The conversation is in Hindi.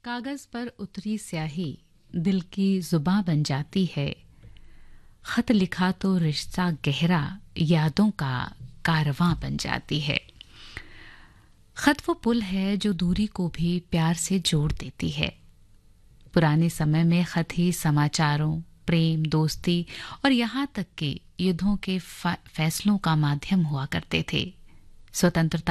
कागज पर उतरी स्याही दिल की जुबां बन जाती है। खत लिखा तो रिश्ता गहरा यादों का कारवां बन जाती है। खत वो पुल है जो दूरी को भी प्यार से जोड़ देती है। पुराने समय में खत ही समाचारों, प्रेम, दोस्ती और यहाँ तक कि युद्धों के फैसलों का माध्यम हुआ करते थे। स्वतंत्रता